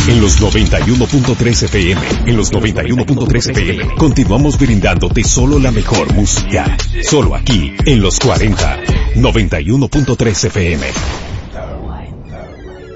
En los 91.3 FM, en los 91.3 FM, continuamos brindándote solo la mejor música. Solo aquí, en los 40, 91.3 FM.